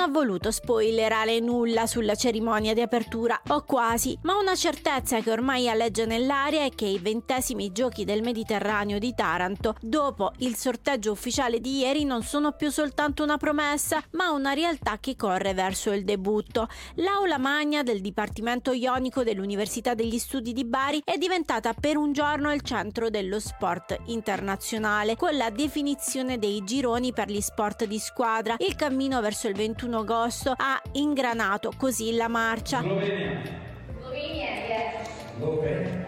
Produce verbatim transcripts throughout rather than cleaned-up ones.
ho voluto spoilerare nulla sulla cerimonia di apertura, o quasi, ma una certezza che ormai aleggia nell'aria è che i ventesimi giochi del Mediterraneo di Taranto, dopo il sorteggio ufficiale di ieri, non sono più soltanto una promessa, ma una realtà che corre verso il debutto. L'aula magna del Dipartimento Ionico dell'Università degli Studi di Bari è diventata per un giorno il centro dello sport internazionale, con la definizione dei gironi per gli sport di squadra. Il cammino verso il ventuno agosto ha ingranato così la marcia. Slovenia. Slovenia, yes. Slovenia.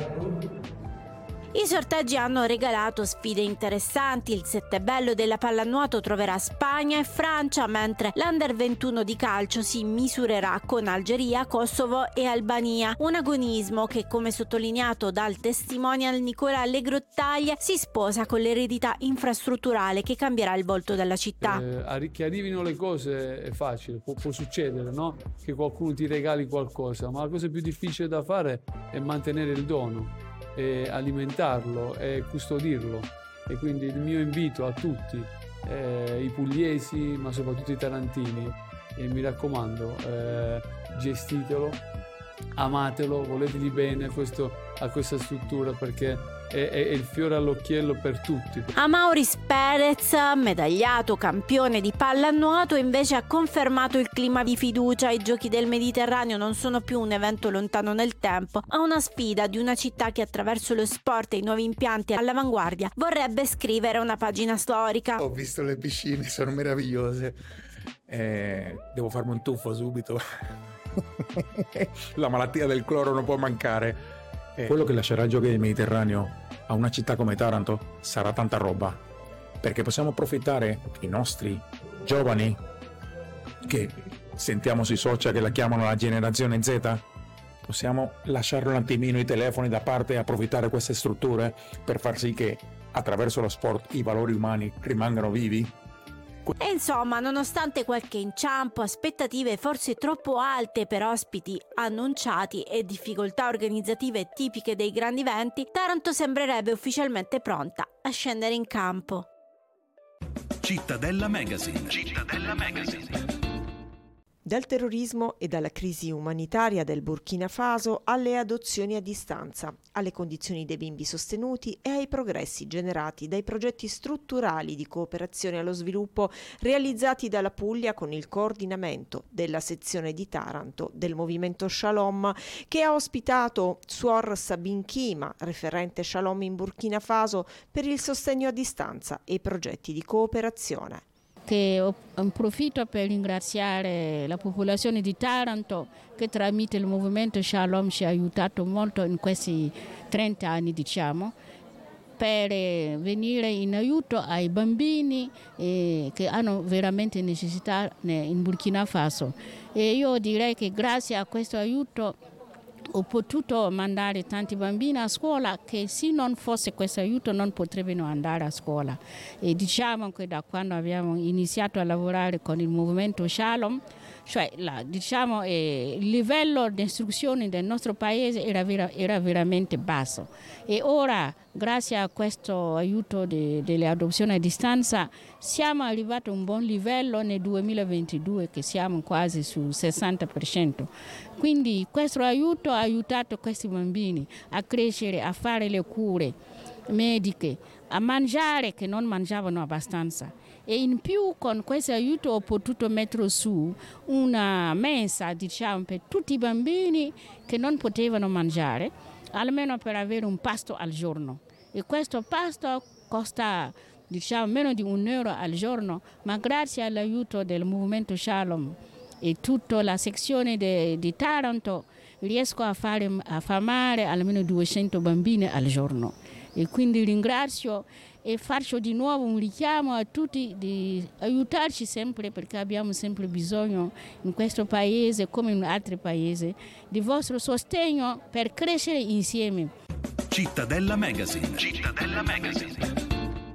I sorteggi hanno regalato sfide interessanti. Il settebello della pallanuoto troverà Spagna e Francia, mentre l'Under ventuno di calcio si misurerà con Algeria, Kosovo e Albania. Un agonismo che, come sottolineato dal testimonial Nicola Allegrottaglia, si sposa con l'eredità infrastrutturale che cambierà il volto della città. Eh, che arrivino le cose è facile, può, può succedere, no? Che qualcuno ti regali qualcosa, ma la cosa più difficile da fare è mantenere il dono, e alimentarlo e custodirlo. E quindi il mio invito a tutti, eh, i pugliesi ma soprattutto i tarantini, e mi raccomando, eh, gestitelo, amatelo, voletegli bene questo, a questa struttura, perché è, è il fiore all'occhiello per tutti. Amauris Perez, medagliato campione di pallanuoto, invece ha confermato il clima di fiducia. I Giochi del Mediterraneo non sono più un evento lontano nel tempo, ma una sfida di una città che attraverso lo sport e i nuovi impianti all'avanguardia vorrebbe scrivere una pagina storica. Ho visto le piscine, sono meravigliose. Eh, devo farmi un tuffo subito. La malattia del cloro non può mancare. Eh. Quello che lascerà i Giochi del Mediterraneo a una città come Taranto sarà tanta roba, perché possiamo approfittare i nostri giovani, che sentiamo sui social che la chiamano la generazione Z, possiamo lasciare un attimino i telefoni da parte e approfittare queste strutture per far sì che attraverso lo sport i valori umani rimangano vivi. E insomma, nonostante qualche inciampo, aspettative forse troppo alte per ospiti annunciati e difficoltà organizzative tipiche dei grandi eventi, Taranto sembrerebbe ufficialmente pronta a scendere in campo. Cittadella Magazine. Cittadella Magazine. Dal terrorismo e dalla crisi umanitaria del Burkina Faso alle adozioni a distanza, alle condizioni dei bimbi sostenuti e ai progressi generati dai progetti strutturali di cooperazione allo sviluppo realizzati dalla Puglia con il coordinamento della sezione di Taranto del movimento Shalom, che ha ospitato Suor Sabin Kima, referente Shalom in Burkina Faso, per il sostegno a distanza e progetti di cooperazione. Che approfitto per ringraziare la popolazione di Taranto, che tramite il movimento Shalom ci ha aiutato molto in questi trenta anni, diciamo, per venire in aiuto ai bambini eh, che hanno veramente necessità in Burkina Faso. E io direi che grazie a questo aiuto ho potuto mandare tanti bambini a scuola che se non fosse questo aiuto non potrebbero andare a scuola. E diciamo che da quando abbiamo iniziato a lavorare con il movimento Shalom, cioè la, diciamo, eh, il livello di istruzione del nostro paese era, vera, era veramente basso. E ora, grazie a questo aiuto de, delle adozioni a distanza, siamo arrivati a un buon livello nel duemilaventidue, che siamo quasi sul sessanta per cento. Quindi questo aiuto ha aiutato questi bambini a crescere, a fare le cure mediche, a mangiare che non mangiavano abbastanza. E in più con questo aiuto ho potuto mettere su una mensa, diciamo, per tutti i bambini che non potevano mangiare, almeno per avere un pasto al giorno. E questo pasto costa, diciamo, meno di un euro al giorno, ma grazie all'aiuto del movimento Shalom e tutta la sezione de, di Taranto riesco a fare affamare almeno duecento bambini al giorno. E quindi ringrazio e faccio di nuovo un richiamo a tutti di aiutarci sempre, perché abbiamo sempre bisogno in questo paese come in altri paesi di vostro sostegno per crescere insieme. Cittadella Magazine. Cittadella Magazine.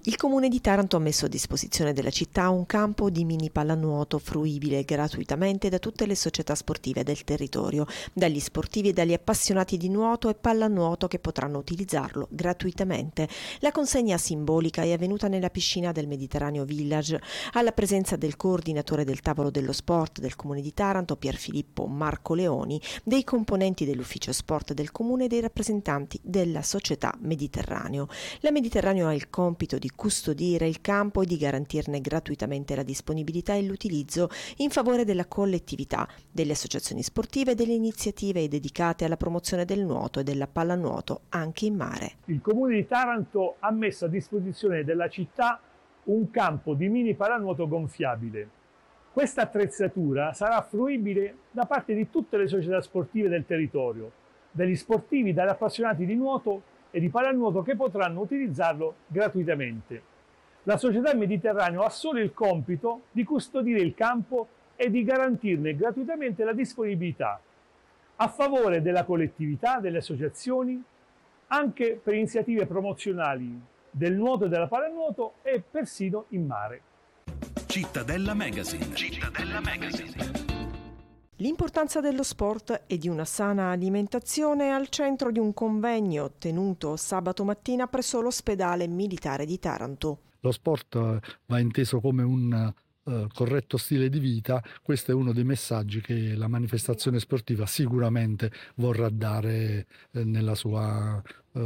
Il Comune di Taranto ha messo a disposizione della città un campo di mini pallanuoto fruibile gratuitamente da tutte le società sportive del territorio, dagli sportivi e dagli appassionati di nuoto e pallanuoto che potranno utilizzarlo gratuitamente. La consegna simbolica è avvenuta nella piscina del Mediterraneo Village, alla presenza del coordinatore del tavolo dello sport del Comune di Taranto, Pierfilippo Marco Leoni, dei componenti dell'ufficio sport del Comune e dei rappresentanti della società Mediterraneo. La Mediterraneo ha il compito di custodire il campo e di garantirne gratuitamente la disponibilità e l'utilizzo in favore della collettività, delle associazioni sportive e delle iniziative dedicate alla promozione del nuoto e della pallanuoto anche in mare. Il Comune di Taranto ha messo a disposizione della città un campo di mini pallanuoto gonfiabile. Questa attrezzatura sarà fruibile da parte di tutte le società sportive del territorio, dagli sportivi, dagli appassionati di nuoto e di pallanuoto che potranno utilizzarlo gratuitamente. La società Mediterraneo ha solo il compito di custodire il campo e di garantirne gratuitamente la disponibilità a favore della collettività, delle associazioni, anche per iniziative promozionali del nuoto e della pallanuoto e persino in mare. Cittadella Magazine. Cittadella Magazine. L'importanza dello sport e di una sana alimentazione è al centro di un convegno tenuto sabato mattina presso l'ospedale militare di Taranto. Lo sport va inteso come un uh, corretto stile di vita. Questo è uno dei messaggi che la manifestazione sportiva sicuramente vorrà dare eh, nella sua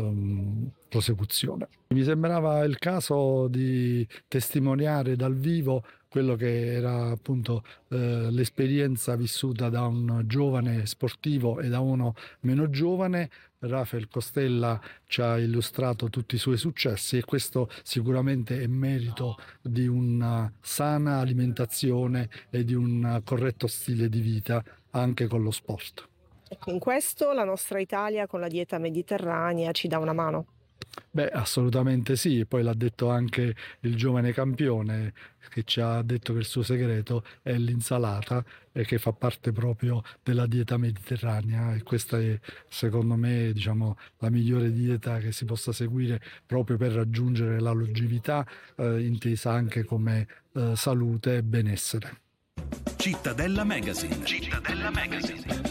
um, prosecuzione. Mi sembrava il caso di testimoniare dal vivo quello che era appunto eh, l'esperienza vissuta da un giovane sportivo e da uno meno giovane. Rafael Costella ci ha illustrato tutti i suoi successi e questo sicuramente è merito di una sana alimentazione e di un corretto stile di vita anche con lo sport. In questo la nostra Italia con la dieta mediterranea ci dà una mano? Beh, assolutamente sì, poi l'ha detto anche il giovane campione che ci ha detto che il suo segreto è l'insalata e che fa parte proprio della dieta mediterranea e questa è secondo me diciamo la migliore dieta che si possa seguire proprio per raggiungere la longevità eh, intesa anche come eh, salute e benessere. Cittadella Magazine. Cittadella Magazine.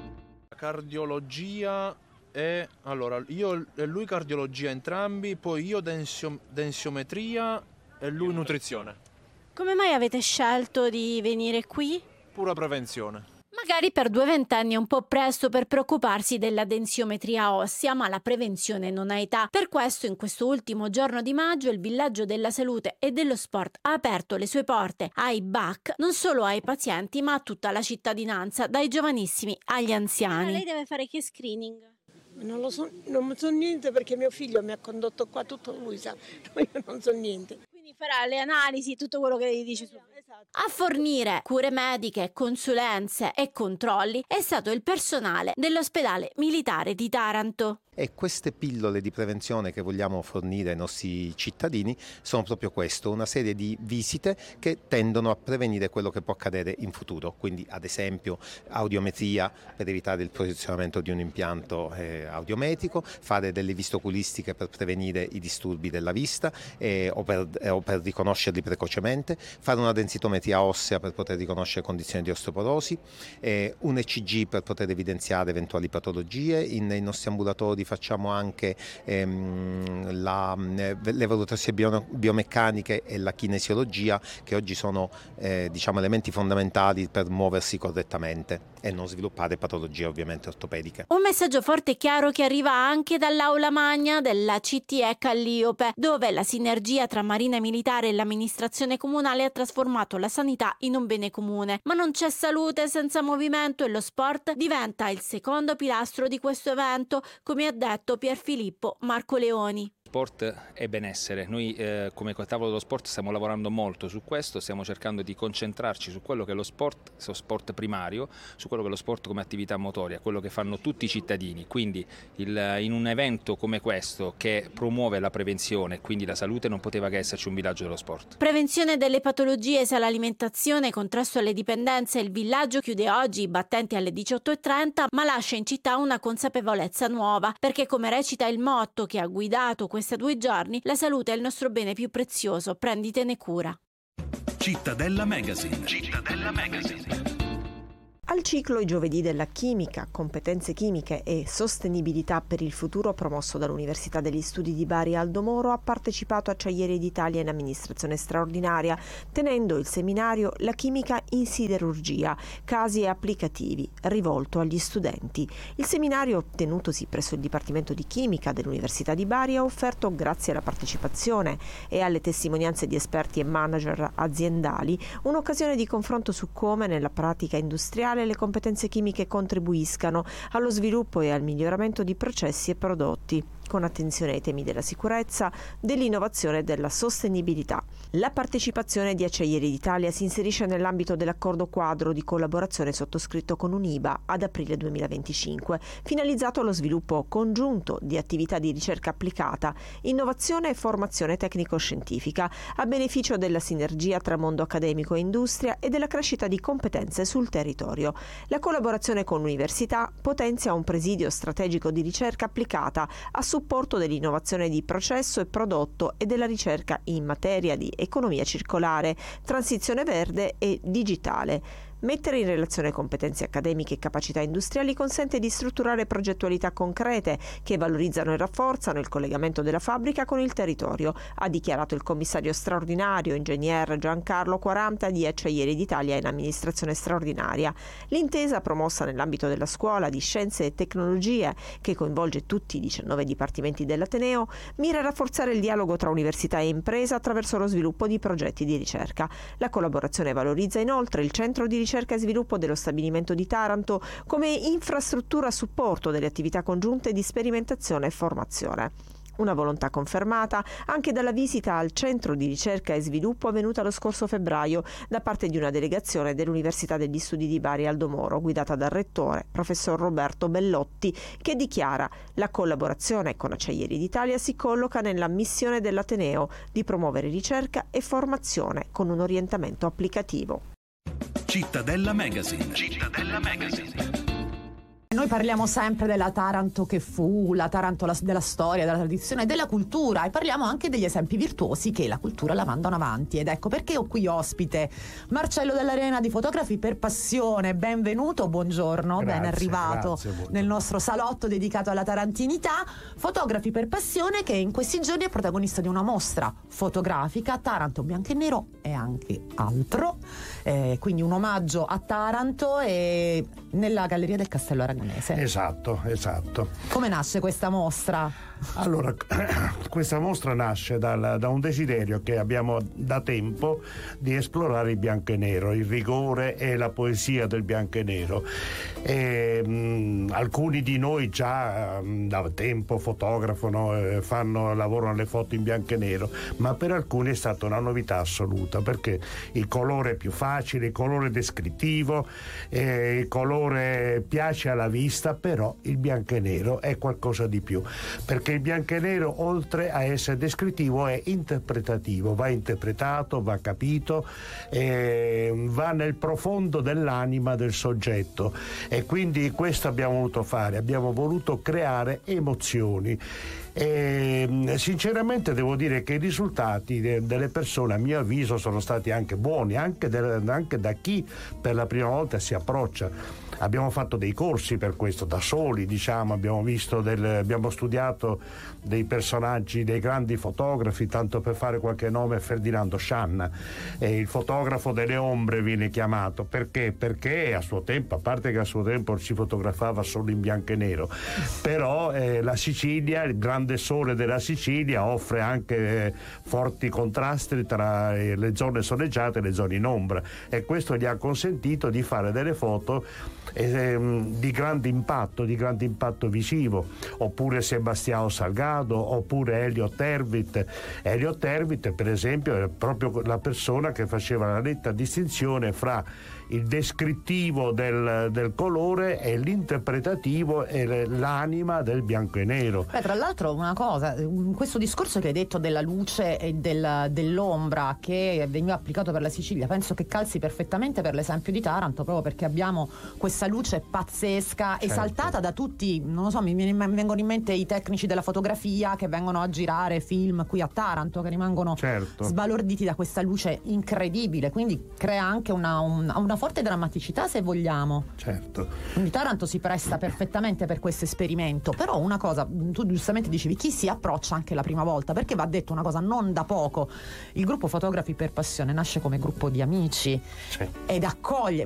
Cardiologia e allora io e lui cardiologia entrambi, poi io densio, densiometria e lui nutrizione. Come mai avete scelto di venire qui? Pura prevenzione. Magari per due ventenni è un po' presto per preoccuparsi della densiometria ossea, ma la prevenzione non ha età. Per questo in questo ultimo giorno di maggio il Villaggio della Salute e dello Sport ha aperto le sue porte ai B A C, non solo ai pazienti ma a tutta la cittadinanza, dai giovanissimi agli anziani. Lei deve fare che screening? Non lo so, non so niente perché mio figlio mi ha condotto qua, tutto lui sa, io non so niente. Quindi farà le analisi, tutto quello che gli dice su. A fornire cure mediche, consulenze e controlli è stato il personale dell'ospedale militare di Taranto. E queste pillole di prevenzione che vogliamo fornire ai nostri cittadini sono proprio questo, una serie di visite che tendono a prevenire quello che può accadere in futuro, quindi ad esempio audiometria per evitare il posizionamento di un impianto eh, audiometrico, fare delle vistoculistiche per prevenire i disturbi della vista eh, o, per, eh, o per riconoscerli precocemente, fare una densitometria ossea per poter riconoscere condizioni di osteoporosi, eh, un E C G per poter evidenziare eventuali patologie. In, nei nostri ambulatori facciamo anche ehm, la, le valutazioni bio, biomeccaniche e la kinesiologia, che oggi sono eh, diciamo, elementi fondamentali per muoversi correttamente e non sviluppare patologie ovviamente ortopediche. Un messaggio forte e chiaro che arriva anche dall'aula magna della C T E Calliope, dove la sinergia tra Marina Militare e l'amministrazione comunale ha trasformato la sanità in un bene comune. Ma non c'è salute senza movimento e lo sport diventa il secondo pilastro di questo evento, come ha detto Pierfilippo Marco Leoni. Sport e benessere. Noi eh, come tavolo dello sport stiamo lavorando molto su questo, stiamo cercando di concentrarci su quello che è lo sport, lo sport primario, su quello che è lo sport come attività motoria, quello che fanno tutti i cittadini. Quindi il, in un evento come questo che promuove la prevenzione, quindi la salute, non poteva che esserci un villaggio dello sport. Prevenzione delle patologie, sana alimentazione, contrasto alle dipendenze. Il villaggio chiude oggi i battenti alle diciotto e trenta, ma lascia in città una consapevolezza nuova, perché come recita il motto che ha guidato questi due giorni, la salute è il nostro bene più prezioso, prenditene cura. Cittadella Magazine. Cittadella Magazine. Al ciclo I giovedì della chimica, competenze chimiche e sostenibilità per il futuro promosso dall'Università degli Studi di Bari Aldo Moro ha partecipato Acciaierie d'Italia in amministrazione straordinaria, tenendo il seminario La chimica in siderurgia, casi applicativi, rivolto agli studenti. Il seminario, tenutosi presso il Dipartimento di Chimica dell'Università di Bari, ha offerto, grazie alla partecipazione e alle testimonianze di esperti e manager aziendali, un'occasione di confronto su come nella pratica industriale le competenze chimiche contribuiscano allo sviluppo e al miglioramento di processi e prodotti, con attenzione ai temi della sicurezza, dell'innovazione e della sostenibilità. La partecipazione di Acciaierie d'Italia si inserisce nell'ambito dell'accordo quadro di collaborazione sottoscritto con Uniba ad aprile duemilaventicinque, finalizzato allo sviluppo congiunto di attività di ricerca applicata, innovazione e formazione tecnico-scientifica, a beneficio della sinergia tra mondo accademico e industria e della crescita di competenze sul territorio. La collaborazione con l'università potenzia un presidio strategico di ricerca applicata a supporto dell'innovazione di processo e prodotto e della ricerca in materia di economia circolare, transizione verde e digitale. Mettere in relazione competenze accademiche e capacità industriali consente di strutturare progettualità concrete che valorizzano e rafforzano il collegamento della fabbrica con il territorio, ha dichiarato il commissario straordinario, ingegner Giancarlo quaranta di Acciaierie d'Italia in amministrazione straordinaria. L'intesa, promossa nell'ambito della Scuola di Scienze e Tecnologie, che coinvolge tutti i diciannove dipartimenti dell'Ateneo, mira a rafforzare il dialogo tra università e impresa attraverso lo sviluppo di progetti di ricerca. La collaborazione valorizza inoltre il centro di ricerca e sviluppo dello stabilimento di Taranto come infrastruttura a supporto delle attività congiunte di sperimentazione e formazione. Una volontà confermata anche dalla visita al centro di ricerca e sviluppo avvenuta lo scorso febbraio da parte di una delegazione dell'Università degli Studi di Bari Aldo Moro, guidata dal rettore, professor Roberto Bellotti, che dichiara: la collaborazione con Acciaierie d'Italia si colloca nella missione dell'Ateneo di promuovere ricerca e formazione con un orientamento applicativo. Cittadella Magazine. Cittadella Magazine. Noi parliamo sempre della Taranto che fu, la Taranto della storia, della tradizione, della cultura, e parliamo anche degli esempi virtuosi che la cultura la mandano avanti. Ed ecco perché ho qui ospite Marcello Dell'Arena di Fotografi per Passione. Benvenuto, buongiorno, grazie, ben arrivato grazie, nel nostro salotto dedicato alla tarantinità. Fotografi per Passione, che in questi giorni è protagonista di una mostra fotografica, Taranto bianco e nero e anche altro, eh, quindi un omaggio a Taranto e nella Galleria del Castello Aragonese. Esatto, esatto. Come nasce questa mostra? Allora, questa mostra nasce dal, da un desiderio che abbiamo da tempo di esplorare il bianco e nero, il rigore e la poesia del bianco e nero. E, mh, alcuni di noi già mh, da tempo fotografano, eh, fanno, lavorano le foto in bianco e nero, ma per alcuni è stata una novità assoluta, perché il colore è più facile, il colore descrittivo, eh, il colore piace alla vista, però il bianco e nero è qualcosa di più, perché il bianco e nero, oltre a essere descrittivo, è interpretativo, va interpretato, va capito, eh, va nel profondo dell'anima del soggetto, e quindi questo abbiamo voluto fare, abbiamo voluto creare emozioni. E sinceramente devo dire che i risultati de- delle persone, a mio avviso, sono stati anche buoni, anche, de- anche da chi per la prima volta si approccia. Abbiamo fatto dei corsi per questo da soli, diciamo, abbiamo visto del, abbiamo studiato dei personaggi, dei grandi fotografi, tanto per fare qualche nome, Ferdinando Scianna, eh, il fotografo delle ombre viene chiamato. Perché? Perché a suo tempo, a parte che a suo tempo si fotografava solo in bianco e nero, però eh, la Sicilia, il grande sole della Sicilia, offre anche eh, forti contrasti tra eh, le zone soleggiate e le zone in ombra, e questo gli ha consentito di fare delle foto di grande impatto, di grande impatto visivo. Oppure Sebastião Salgado, oppure Elio Tervit. Elio Tervit, per esempio, è proprio la persona che faceva la netta distinzione fra il descrittivo del, del colore e l'interpretativo e l'anima del bianco e nero. Beh, tra l'altro l'altro una cosa, questo discorso che hai detto della luce e del, dell'ombra che veniva applicato per la Sicilia, penso che calzi perfettamente per l'esempio di Taranto, proprio perché abbiamo questa luce pazzesca, certo, esaltata da tutti, non lo so, mi, mi vengono in mente i tecnici della fotografia che vengono a girare film qui a Taranto, che rimangono certo. sbalorditi da questa luce incredibile, quindi crea anche una, una, una forte drammaticità, se vogliamo. Certo. Quindi Taranto si presta perfettamente per questo esperimento, però una cosa, tu giustamente dicevi, chi si approccia anche la prima volta, perché va detto una cosa non da poco, il gruppo Fotografi per Passione nasce come gruppo di amici sì. ed accoglie,